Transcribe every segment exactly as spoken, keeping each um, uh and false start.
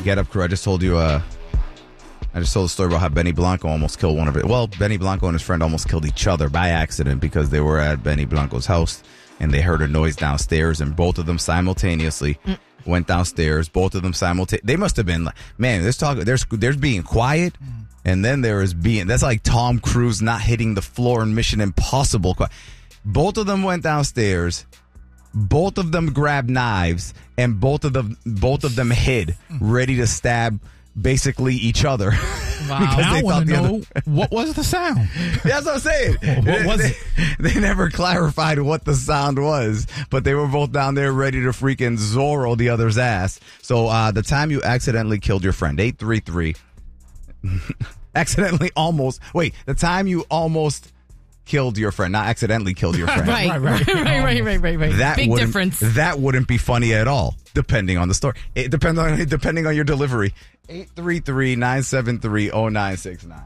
Get Up Crew. I just told you. Uh, I just told a story about how Benny Blanco almost killed one of it. Well, Benny Blanco and his friend almost killed each other by accident because they were at Benny Blanco's house and they heard a noise downstairs, and both of them simultaneously mm. went downstairs. Both of them simultaneously. They must have been like, man, there's talk. There's there's being quiet, and then there is being. That's like Tom Cruise not hitting the floor in Mission Impossible. Both of them went downstairs. Both of them grabbed knives, and both of them both of them hid, ready to stab basically each other. Wow. I want to know, other... what was the sound? That's what I'm saying. What was they, it? They never clarified what the sound was, but they were both down there ready to freaking Zorro the other's ass. So uh, the time you accidentally killed your friend, eight three three accidentally almost, wait, the time you almost killed your friend, not accidentally killed your friend. right, right, right, right, right, right, right, right. That Big wouldn't, difference. That wouldn't be funny at all, depending on the story. It depends on depending on your delivery. eight three three, nine seven three, zero nine six nine.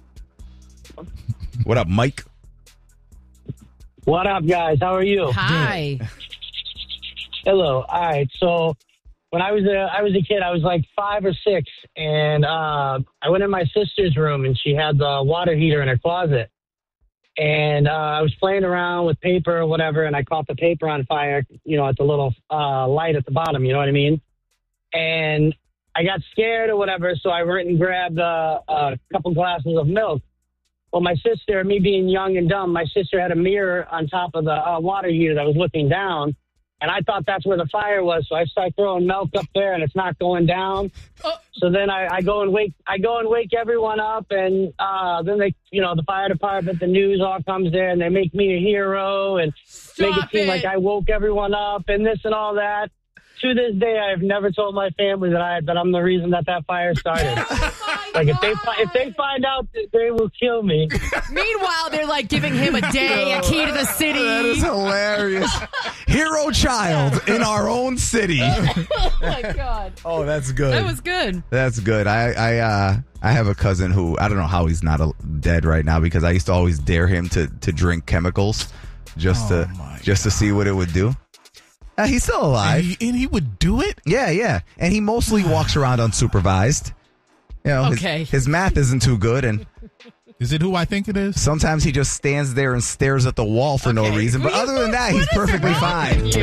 What up, Mike? What up, guys? How are you? Hi. Hello. All right. So when I was a I was a kid, I was like five or six, and uh, I went in my sister's room, and she had the water heater in her closet. And uh, I was playing around with paper or whatever, and I caught the paper on fire, you know, at the little uh, light at the bottom, you know what I mean? And I got scared or whatever, so I went and grabbed uh, a couple glasses of milk. Well, my sister, me being young and dumb, my sister had a mirror on top of the uh, water heater that was looking down, and I thought that's where the fire was, so I start throwing milk up there, and it's not going down. Oh. So then I, I go and wake, I go and wake everyone up, and uh, then they, you know, the fire department, the news all comes there, and they make me a hero and Stop make it seem it. like I woke everyone up and this and all that. To this day, I have never told my family that I that I'm the reason that that fire started. Oh like if they fi- if they find out, they will kill me. Meanwhile, they're like giving him a day, a key to the city. That is hilarious. Hero child in our own city. Oh my god. Oh, that's good. That was good. That's good. I I uh I have a cousin who I don't know how he's not a, dead right now because I used to always dare him to, to drink chemicals just Oh, to my just to see what it would do. Uh, he's still alive. And he, and he would do it? Yeah, yeah. And he mostly walks around unsupervised. You know, Okay. his, his math isn't too good, and Is it who I think it is? sometimes he just stands there and stares at the wall for no Okay. reason. But What other is than it- that, what he's is it perfectly wrong fine. with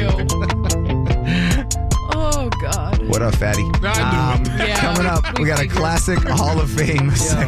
you? Oh god. What up, fatty? I knew it. Yeah, Coming up, we we got a figured. classic Hall of Fame.